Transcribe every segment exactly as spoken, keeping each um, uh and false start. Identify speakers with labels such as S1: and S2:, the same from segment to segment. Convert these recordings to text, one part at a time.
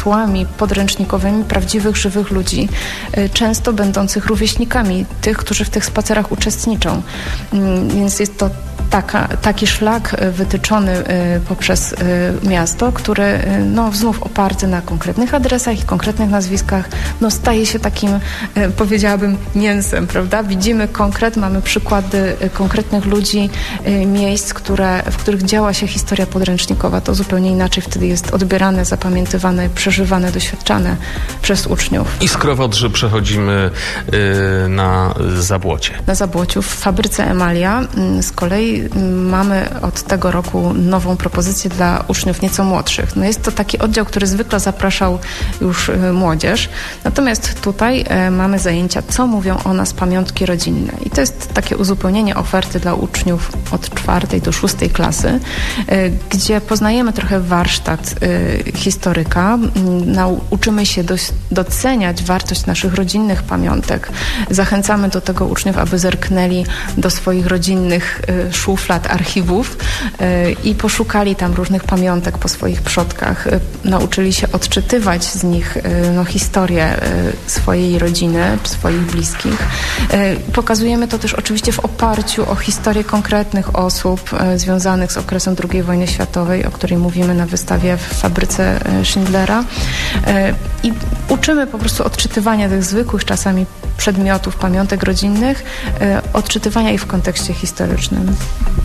S1: hasłami podręcznikowymi prawdziwych, żywych ludzi, często będących rówieśnikami tych, którzy w tych spacerach uczestniczą. Więc jest to Taka, taki szlak wytyczony poprzez miasto, który no, znów oparty na konkretnych adresach i konkretnych nazwiskach, no, staje się takim, powiedziałabym, mięsem, prawda? Widzimy konkret, mamy przykłady konkretnych ludzi, miejsc, które, w których działa się historia podręcznikowa. To zupełnie inaczej wtedy jest odbierane, zapamiętywane, przeżywane, doświadczane przez uczniów.
S2: I z Krowodrzy przechodzimy yy, na Zabłocie.
S1: Na Zabłociu w fabryce Emalia z kolei mamy od tego roku nową propozycję dla uczniów nieco młodszych. No jest to taki oddział, który zwykle zapraszał już młodzież. Natomiast tutaj mamy zajęcia, co mówią o nas pamiątki rodzinne. I to jest takie uzupełnienie oferty dla uczniów od czwartej do szóstej klasy, gdzie poznajemy trochę warsztat historyka. Uczymy się doceniać wartość naszych rodzinnych pamiątek. Zachęcamy do tego uczniów, aby zerknęli do swoich rodzinnych szuflad, archiwów i poszukali tam różnych pamiątek po swoich przodkach. Nauczyli się odczytywać z nich no, historię swojej rodziny, swoich bliskich. Pokazujemy to też oczywiście w oparciu o historię konkretnych osób związanych z okresem drugiej wojny światowej, o której mówimy na wystawie w fabryce Schindlera. I uczymy po prostu odczytywania tych zwykłych czasami przedmiotów, pamiątek rodzinnych, odczytywania ich w kontekście historycznym.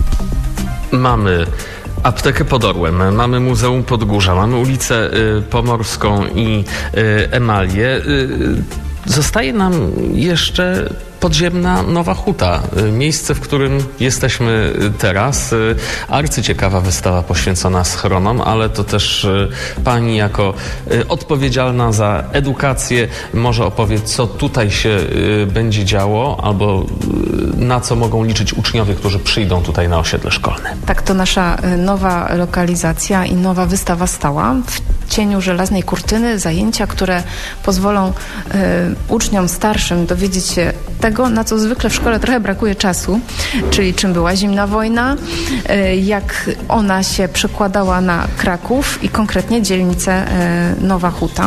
S2: Mamy aptekę pod Orłem, mamy Muzeum Podgórza, mamy ulicę y, Pomorską i y, Emalię. Y, zostaje nam jeszcze podziemna Nowa Huta, miejsce, w którym jesteśmy teraz. Arcyciekawa wystawa poświęcona schronom, ale to też pani jako odpowiedzialna za edukację może opowiedzieć, co tutaj się będzie działo albo na co mogą liczyć uczniowie, którzy przyjdą tutaj na osiedle szkolne.
S1: Tak, to nasza nowa lokalizacja i nowa wystawa stała w cieniu żelaznej kurtyny, zajęcia, które pozwolą y, uczniom starszym dowiedzieć się tego, na co zwykle w szkole trochę brakuje czasu, czyli czym była zimna wojna, y, jak ona się przekładała na Kraków i konkretnie dzielnicę y, Nowa Huta.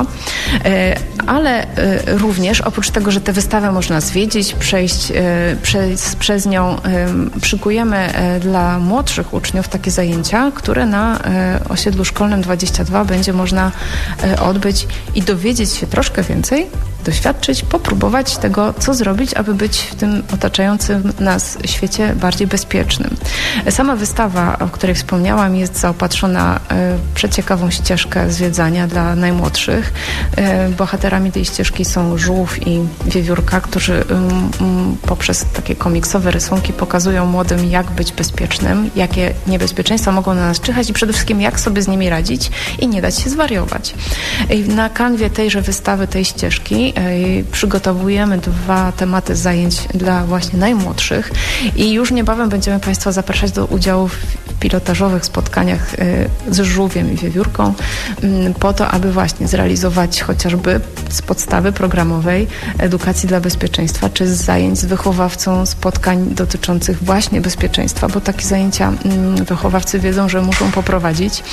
S1: Y, ale y, również oprócz tego, że tę wystawę można zwiedzić, przejść y, przez, przez nią, y, szykujemy y, dla młodszych uczniów takie zajęcia, które na y, osiedlu szkolnym dwadzieścia dwa będzie można można odbyć i dowiedzieć się troszkę więcej, doświadczyć, popróbować tego, co zrobić, aby być w tym otaczającym nas świecie bardziej bezpiecznym. Sama wystawa, o której wspomniałam, jest zaopatrzona w przeciekawą ścieżkę zwiedzania dla najmłodszych. Bohaterami tej ścieżki są Żółw i Wiewiórka, którzy poprzez takie komiksowe rysunki pokazują młodym, jak być bezpiecznym, jakie niebezpieczeństwa mogą na nas czyhać i przede wszystkim, jak sobie z nimi radzić i nie dać się zwariować. Na kanwie tejże wystawy, tej ścieżki przygotowujemy dwa tematy zajęć dla właśnie najmłodszych i już niebawem będziemy Państwa zapraszać do udziału w pilotażowych spotkaniach z Żółwiem i Wiewiórką po to, aby właśnie zrealizować chociażby z podstawy programowej edukacji dla bezpieczeństwa, czy z zajęć z wychowawcą, spotkań dotyczących właśnie bezpieczeństwa, bo takie zajęcia wychowawcy wiedzą, że muszą poprowadzić.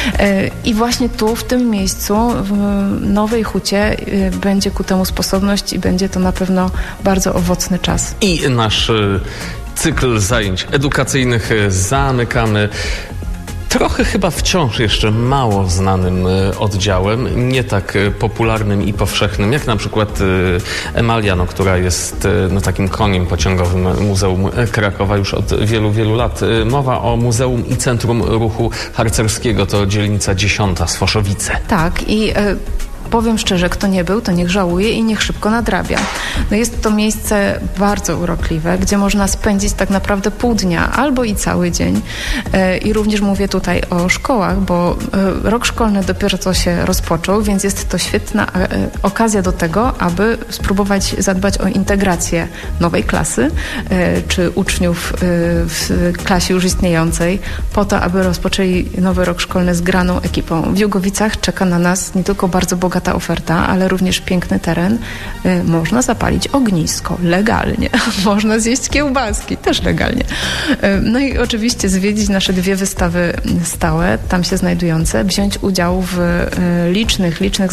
S1: I właśnie tu, w tym miejscu, w Nowej Hucie będzie ku temu sposobność i będzie to na pewno bardzo owocny czas.
S2: I nasz cykl zajęć edukacyjnych zamykamy trochę chyba wciąż jeszcze mało znanym oddziałem, nie tak popularnym i powszechnym, jak na przykład Emalia, no, która jest no, takim koniem pociągowym Muzeum Krakowa już od wielu, wielu lat. Mowa o Muzeum i Centrum Ruchu Harcerskiego, to dzielnica dziesiąta, Sfoszowice.
S1: Tak i... Y- Powiem szczerze, kto nie był, to niech żałuje i niech szybko nadrabia. No jest to miejsce bardzo urokliwe, gdzie można spędzić tak naprawdę pół dnia albo i cały dzień. I również mówię tutaj o szkołach, bo rok szkolny dopiero co się rozpoczął, więc jest to świetna okazja do tego, aby spróbować zadbać o integrację nowej klasy czy uczniów w klasie już istniejącej, po to, aby rozpoczęli nowy rok szkolny z graną ekipą. W Jugowicach czeka na nas nie tylko bardzo bogata ta oferta, ale również piękny teren. Y, można zapalić ognisko legalnie. Można zjeść kiełbaski też legalnie. Y, no i oczywiście zwiedzić nasze dwie wystawy stałe, tam się znajdujące, wziąć udział w y, licznych, licznych